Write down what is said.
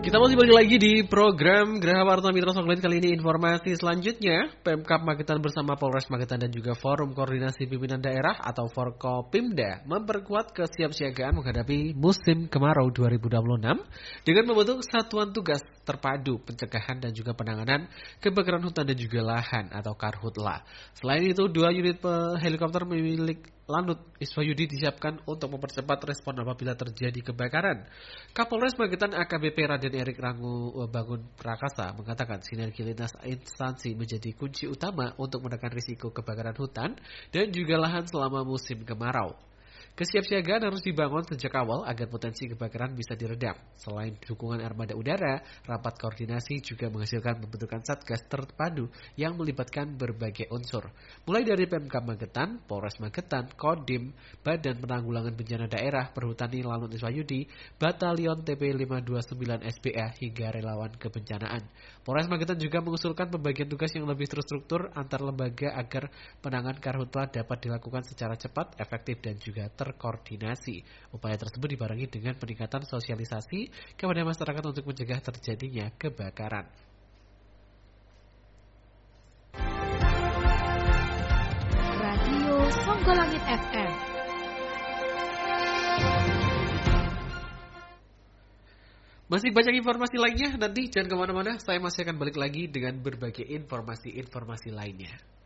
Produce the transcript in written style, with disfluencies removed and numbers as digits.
Kita masih balik lagi di program Geraha Warta Mitra Songlet. Kali ini informasi selanjutnya, Pemkab Magetan bersama Polres Magetan dan juga Forum Koordinasi Pimpinan Daerah atau Forkopimda memperkuat kesiapsiagaan menghadapi musim kemarau 2026 dengan membentuk satuan tugas terpadu pencegahan dan juga penanganan kebakaran hutan dan juga lahan atau Karhutla. Selain itu, 2 unit helikopter milik Lanut Iswayudi disiapkan untuk mempercepat respon apabila terjadi kebakaran. Kapolres Magetan AKBP Raden Erik Rangu Bangun Prakasa mengatakan sinergi lintas instansi menjadi kunci utama untuk menekan risiko kebakaran hutan dan juga lahan selama musim kemarau. Kesiapsiagaan harus dibangun sejak awal agar potensi kebakaran bisa diredam. Selain dukungan armada udara, rapat koordinasi juga menghasilkan pembentukan satgas terpadu yang melibatkan berbagai unsur. Mulai dari Pemkab Magetan, Polres Magetan, Kodim, Badan Penanggulangan Bencana Daerah, Perhutani Lanut Iswayudi, Batalion TP 529 SBA hingga relawan kebencanaan. Polres Magetan juga mengusulkan pembagian tugas yang lebih terstruktur antar lembaga agar penanganan karhutla dapat dilakukan secara cepat, efektif dan juga terkoordinasi. Upaya tersebut dibarengi dengan peningkatan sosialisasi kepada masyarakat untuk mencegah terjadinya kebakaran. Radio Songgolangit FM. Masih banyak informasi lainnya, nanti jangan kemana-mana, saya masih akan balik lagi dengan berbagai informasi-informasi lainnya.